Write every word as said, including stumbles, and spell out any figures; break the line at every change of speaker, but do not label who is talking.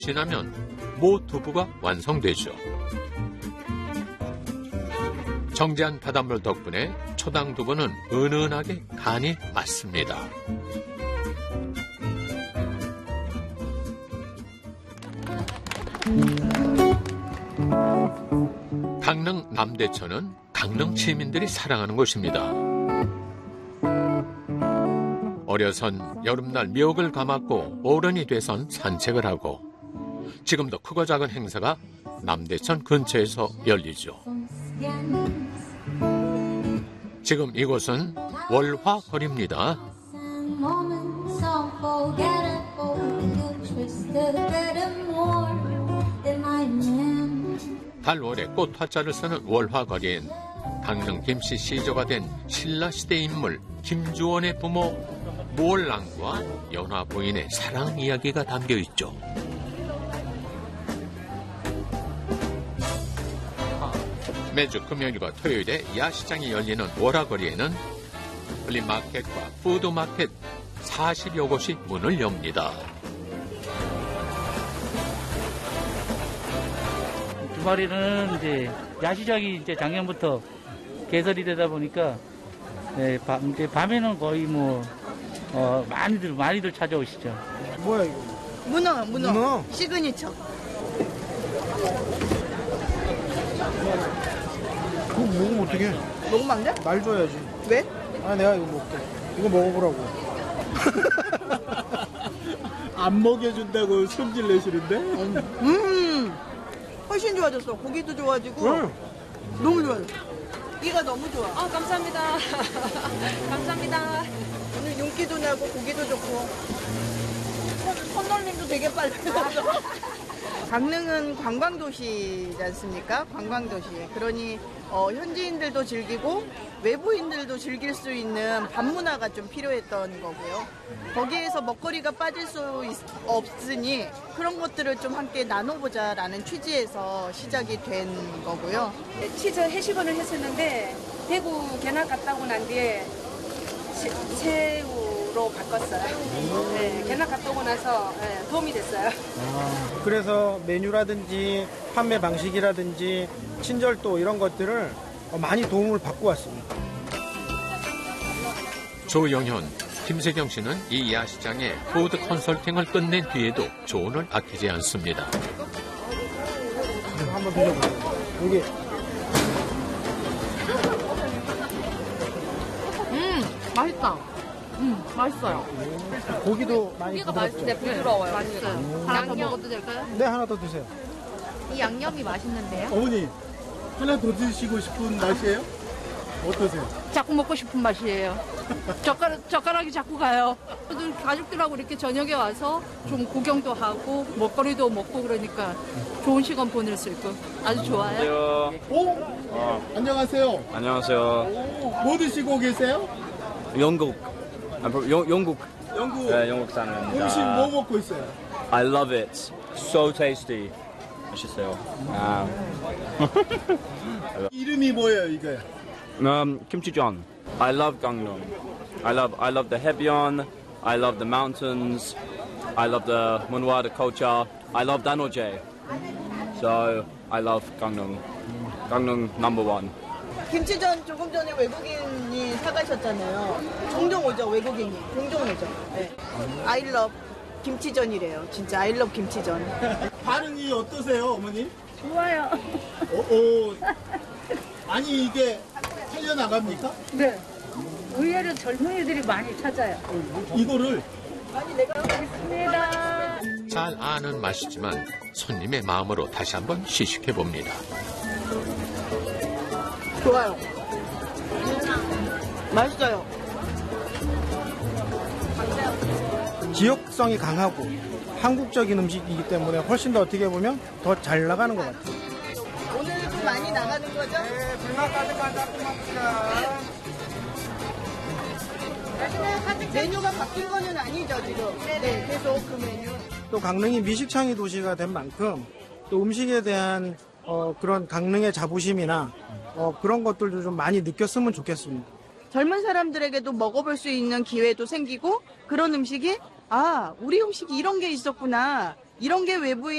지나면 모 두부가 완성되죠. 정제한 바닷물 덕분에 초당 두부는 은은하게 간이 맞습니다. 강릉 남대천은 강릉 시민들이 사랑하는 곳입니다. 어려선 여름날 미역을 감았고 어른이 돼선 산책을 하고 지금도 크고 작은 행사가 남대천 근처에서 열리죠. 지금 이곳은 월화거리입니다. 달월에 꽃화자를 쓰는 월화거리엔 강릉 김씨 시조가 된 신라시대 인물 김주원의 부모 무월랑과 연화 부인의 사랑 이야기가 담겨 있죠. 매주 금요일과 토요일에 야시장이 열리는 월화거리에는 플리마켓과 푸드마켓 사십여 곳이 문을 엽니다.
주말에는 이제 야시장이 이제 작년부터 개설이 되다 보니까 네, 밤, 이제 밤에는 거의 뭐 어, 많이들 많이들 찾아오시죠.
뭐야 이거?
문어, 문어,
문어.
시그니처.
그거 먹으면 어떡해?
먹으면 안 돼?
날 줘야지.
왜?
아 내가 이거 먹게. 이거 먹어보라고. 안 먹여준다고 성질 내시는데?
음, 훨씬 좋아졌어. 고기도 좋아지고
응.
너무 좋아졌어. 이가 너무 좋아.
아, 감사합니다. 감사합니다.
오늘 윤기도 나고 고기도 좋고 손, 손놀림도 되게 빨리 나서. 강릉은 관광도시지 않습니까? 관광도시. 그러니 어, 현지인들도 즐기고 외부인들도 즐길 수 있는 밤문화가 좀 필요했던 거고요. 거기에서 먹거리가 빠질 수 있, 없으니 그런 것들을 좀 함께 나눠보자라는 취지에서 시작이 된 거고요.
치즈 해시건을 했었는데 대구 견학 갔다 오고 난 뒤에 새, 새우로 바꿨어요. 네, 견학 갔다 오고 나서 네, 도움이 됐어요.
아, 그래서 메뉴라든지 판매 방식이라든지 친절도 이런 것들을 많이 도움을 받고 왔습니다.
조영현, 김세경 씨는 이 야시장의 푸드 컨설팅을 끝낸 뒤에도 조언을 아끼지 않습니다.
한번 드셔보세요. 여기.
음, 맛있다. 음, 맛있어요.
고기도 많이
고기가
부드럽죠?
맛있는데 부드러워요. 맛있어요. 하나 더 먹어도 될까요?
네, 하나 더 드세요.
이 양념이 맛있는데요?
어머니 하나 더 드시고 싶은 맛이에요? 어떠세요?
자꾸 먹고 싶은 맛이에요. 젓가락, 젓가락이 자꾸 가요. 가족들하고 이렇게 저녁에 와서 좀 구경도 하고 먹거리도 먹고 그러니까 좋은 시간 보낼 수 있고 아주 좋아요.
오?
어,
안녕하세요.
안녕하세요.
뭐 드시고 계세요?
영국. 아, 영, 영국.
영국
네, 영국 사람입니다.
음식 뭐 먹고 있어요?
I love it. So tasty. 맛있어요. 아.
이름이 뭐예요, 이거?
um, 김치전. I love Gangnam. I love I love the Hebyeon. I love the mountains. I love the Munhwa, the culture. I love Danoje. So I love Gangnam. Gangnam number one.
김치전 조금 전에 외국인이 사가셨잖아요. 종종 오죠, 외국인이. 종종 오죠. 네. I love 김치전이래요. 진짜 I love 김치전.
반응이 어떠세요, 어머니?
좋아요.
어, 어. 아니 이게 살려나갑니까?
네. 의외로 젊은이들이 많이 찾아요.
이거를
아니 내가
있습니다.
잘 아는 맛이지만 손님의 마음으로 다시 한번 시식해 봅니다.
좋아요. 맛있어요.
지역성이 강하고 한국적인 음식이기 때문에 훨씬 더 어떻게 보면 더 잘 나가는 것 같아요.
오늘 많이 나가는 거죠?
네, 불맛 가득한 닭고맙습니다.
메뉴가 바뀐 거는 아니죠, 지금? 네, 계속 그 메뉴.
또 강릉이 미식창의 도시가 된 만큼 또 음식에 대한 어, 그런 강릉의 자부심이나 어, 그런 것들도 좀 많이 느꼈으면 좋겠습니다.
젊은 사람들에게도 먹어볼 수 있는 기회도 생기고 그런 음식이 아, 우리 음식이 이런 게 있었구나. 이런 게 외부인